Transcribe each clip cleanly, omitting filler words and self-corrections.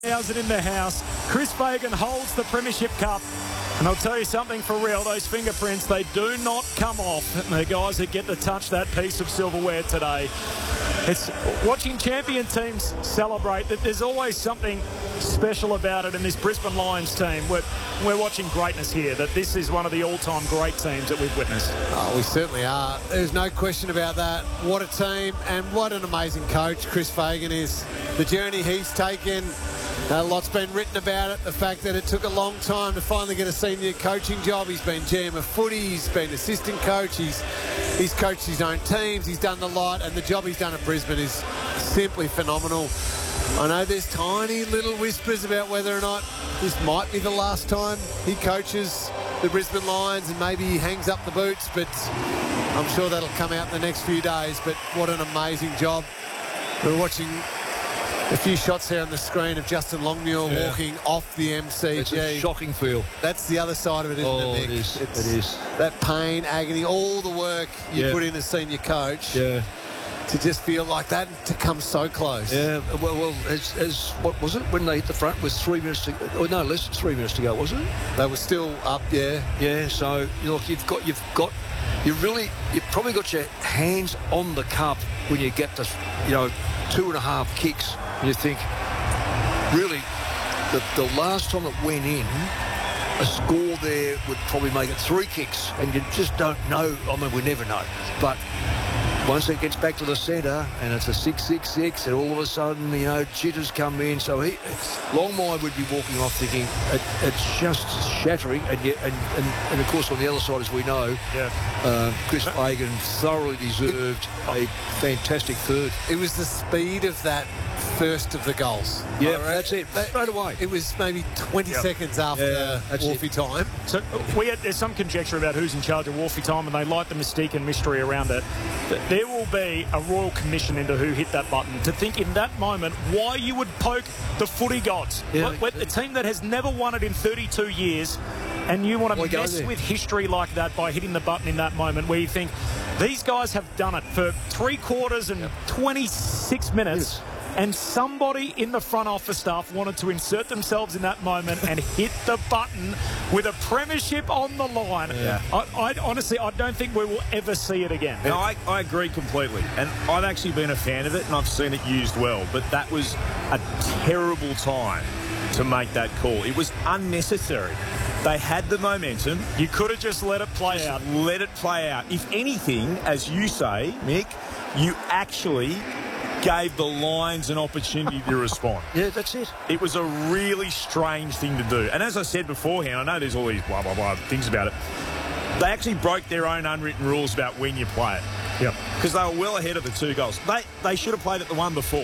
10,000 in the house. Chris Fagan holds the Premiership Cup. And I'll tell you something for real, those fingerprints, they do not come off. And the guys that get to touch that piece of silverware today. It's watching champion teams celebrate, that there's always something special about it in this Brisbane Lions team. We're watching greatness here, that this is one of the all-time great teams that we've witnessed. Oh, we certainly are. There's no question about that. What a team and what an amazing coach Chris Fagan is. The journey he's taken, a lot's been written about it. The fact that it took a long time to finally get a senior coaching job. He's been GM of footy. He's been assistant coach. He's coached his own teams. He's done the lot. And the job he's done at Brisbane is simply phenomenal. I know there's tiny little whispers about whether or not this might be the last time he coaches the Brisbane Lions and maybe he hangs up the boots. But I'm sure that'll come out in the next few days. But what an amazing job. We're watching a few shots here on the screen of Justin Longmuir walking off the MCG. It's a shocking feel. That's the other side of it, isn't it, Nick? It is. It is. That pain, agony, all the work you put in as senior coach. Yeah. To just feel like that, to come so close. Yeah. Well, as what was it when they hit the front with 3 minutes to? Oh no, less than 3 minutes to go, was it? They were still up. Yeah. Yeah. So look, you've probably got your hands on the cup when you get to 2.5 kicks. You think, really, the last time it went in, a score there would probably make it 3 kicks, and you just don't know. I mean, we never know. But once it gets back to the centre, and it's a 6-6-6, and all of a sudden, jitters come in. So Longmire would be walking off thinking, it's just shattering. And of course, on the other side, as we know, Chris Fagan thoroughly deserved a fantastic third. It was the speed of that first of the goals. Yeah, that's it. Straight away. It was maybe 20 seconds after Wolfie time. So there's some conjecture about who's in charge of Wolfie time, and they light the mystique and mystery around it. There will be a royal commission into who hit that button to think in that moment why you would poke the footy gods. A team that has never won it in 32 years, and you want to mess with history like that by hitting the button in that moment where you think these guys have done it for 3 quarters and 26 minutes. Yes. And somebody in the front office staff wanted to insert themselves in that moment and hit the button with a premiership on the line. Yeah. I honestly don't think we will ever see it again. No, I agree completely. And I've actually been a fan of it, and I've seen it used well. But that was a terrible time to make that call. It was unnecessary. They had the momentum. You could have just let it play out. Let it play out. If anything, as you say, Mick, you actually gave the Lions an opportunity to respond. Yeah, that's it. It was a really strange thing to do. And as I said beforehand, I know there's all these blah, blah, blah things about it. They actually broke their own unwritten rules about when you play it. Yep. Because they were well ahead of the 2 goals. They should have played it the one before.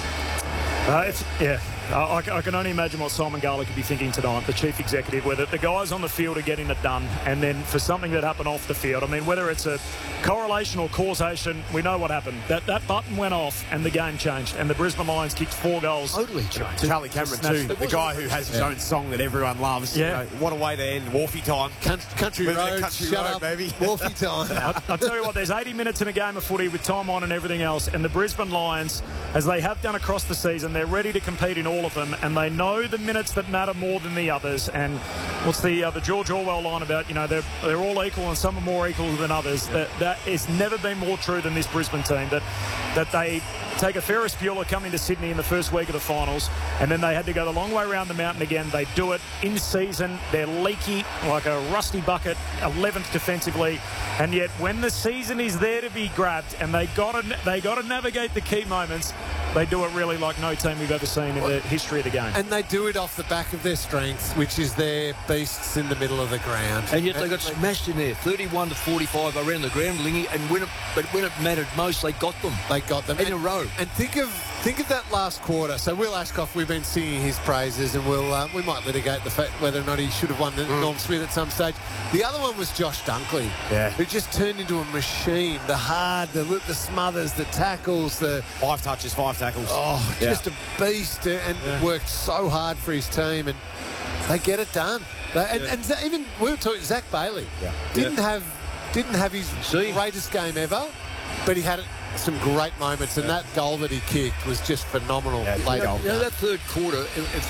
I can only imagine what Simon Garlick could be thinking tonight, the chief executive, whether the guys on the field are getting it done, and then for something that happened off the field, I mean, whether it's a correlation or causation, we know what happened. That button went off and the game changed, and the Brisbane Lions kicked 4 goals. Totally changed. Charlie Cameron too, the guy who has his own song that everyone loves. Yeah. What a way to end Wolfie time. Country road, Country shut road, up, baby. Wolfie time. I'll tell you what, there's 80 minutes in a game of footy with time on and everything else, and the Brisbane Lions, as they have done across the season, they're ready to compete in all of them, and they know the minutes that matter more than the others. And what's the George Orwell line about, they're all equal and some are more equal than others. That it's never been more true than this Brisbane team, that they take a Ferris Bueller coming to Sydney in the first week of the finals, and then they had to go the long way around the mountain again. They do it in season. They're leaky like a rusty bucket, 11th defensively, and yet when the season is there to be grabbed and they got to navigate the key moments, they do it really like no team we've ever seen in the history of the game. And they do it off the back of their strength, which is their beasts in the middle of the ground. And yet they got smashed in there, 31-45 around the ground, Lingy, and when it mattered most, they got them. They got them in a row. And think of that last quarter. So Will Ashcroft, we've been singing his praises, and we might litigate the fact whether or not he should have won the Norm Smith at some stage. The other one was Josh Dunkley, who just turned into a machine. The smothers, the tackles, the 5 touches, 5 tackles. Oh, just a beast, and worked so hard for his team, and they get it done. And even we were talking, Zach Bailey didn't have his greatest game ever, but he had some great moments, and that goal that he kicked was just phenomenal. That third quarter, if